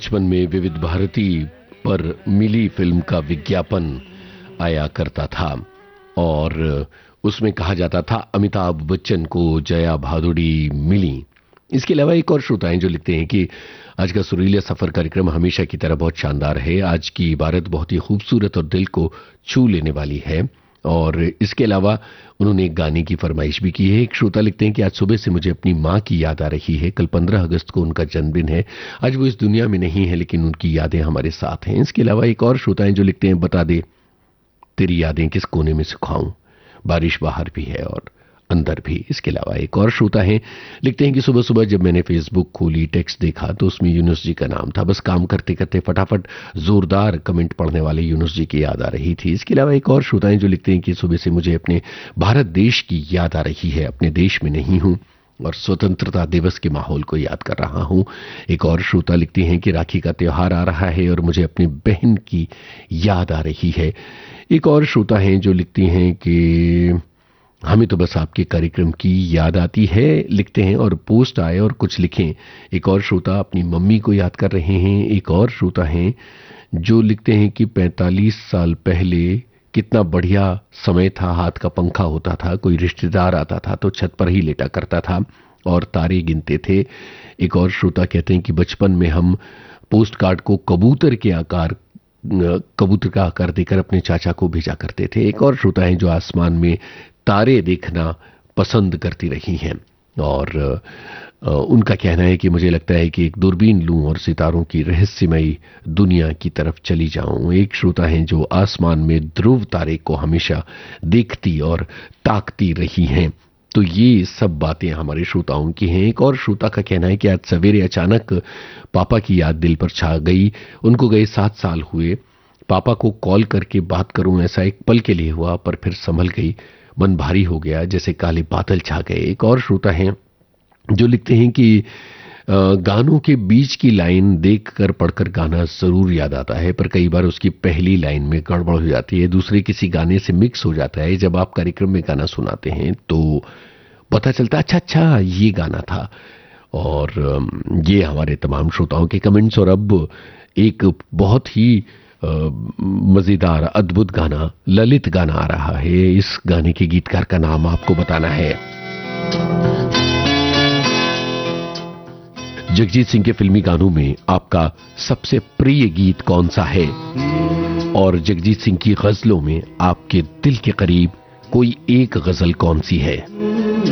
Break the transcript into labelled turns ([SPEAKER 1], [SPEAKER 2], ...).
[SPEAKER 1] बचपन में विविध भारती पर मिली फिल्म का विज्ञापन आया करता था और उसमें कहा जाता था अमिताभ बच्चन को जया भादुड़ी मिली। इसके अलावा एक और श्रोता हैं जो लिखते हैं कि आज का सुरीला सफर कार्यक्रम हमेशा की तरह बहुत शानदार है। आज की इबारत बहुत ही खूबसूरत और दिल को छू लेने वाली है। और इसके अलावा उन्होंने एक गाने की फरमाइश भी की है। एक श्रोता लिखते हैं कि आज सुबह से मुझे अपनी माँ की याद आ रही है। कल 15 अगस्त को उनका जन्मदिन है। आज वो इस दुनिया में नहीं है लेकिन उनकी यादें हमारे साथ हैं। इसके अलावा एक और श्रोता हैं जो लिखते हैं, बता दे तेरी यादें किस कोने में सुखाऊं, बारिश बाहर भी है और अंदर भी। इसके अलावा एक और श्रोता हैं लिखते हैं कि सुबह सुबह जब मैंने फेसबुक खोली, टेक्स्ट देखा तो उसमें यूनुस जी का नाम था। बस काम करते करते फटाफट जोरदार कमेंट पढ़ने वाले यूनुस जी की याद आ रही थी। इसके अलावा एक और श्रोता हैं जो लिखते हैं कि सुबह से मुझे अपने भारत देश की याद आ रही है। अपने देश में नहीं हूं और स्वतंत्रता दिवस के माहौल को याद कर रहा हूं। एक और श्रोता लिखती हैं कि राखी का त्योहार आ रहा है और मुझे अपनी बहन की याद आ रही है। एक और श्रोता हैं जो लिखती हैं कि हमें तो बस आपके कार्यक्रम की याद आती है, लिखते हैं और पोस्ट आए और कुछ लिखें। एक और श्रोता अपनी मम्मी को याद कर रहे हैं। एक और श्रोता हैं जो लिखते हैं कि 45 साल पहले कितना बढ़िया समय था, हाथ का पंखा होता था, कोई रिश्तेदार आता था तो छत पर ही लेटा करता था और तारे गिनते थे। एक और श्रोता कहते हैं कि बचपन में हम पोस्ट कार्ड को कबूतर का आकार देकर अपने चाचा को भेजा करते थे। एक और श्रोता हैं जो आसमान में तारे देखना पसंद करती रही हैं और उनका कहना है कि मुझे लगता है कि एक दूरबीन लूं और सितारों की रहस्यमयी दुनिया की तरफ चली जाऊं। एक श्रोता हैं जो आसमान में ध्रुव तारे को हमेशा देखती और ताकती रही हैं। तो ये सब बातें हमारे श्रोताओं की हैं। एक और श्रोता का कहना है कि आज सवेरे अचानक पापा की याद दिल पर छा गई। उनको गए 7 साल हुए। पापा को कॉल करके बात करूं ऐसा एक पल के लिए हुआ पर फिर संभल गई। मन भारी हो गया जैसे काले बादल छा गए। एक और श्रोता हैं जो लिखते हैं कि गानों के बीच की लाइन देखकर पढ़कर गाना जरूर याद आता है पर कई बार उसकी पहली लाइन में गड़बड़ हो जाती है, दूसरे किसी गाने से मिक्स हो जाता है। जब आप कार्यक्रम में गाना सुनाते हैं तो पता चलता अच्छा ये गाना था। और ये हमारे तमाम श्रोताओं के कमेंट्स। और अब एक बहुत ही मजेदार अद्भुत गाना, ललित गाना आ रहा है। इस गाने के गीतकार का नाम आपको बताना है। जगजीत सिंह के फिल्मी गानों में आपका सबसे प्रिय गीत कौन सा है? और जगजीत सिंह की गजलों में आपके दिल के करीब कोई एक गजल कौन सी है?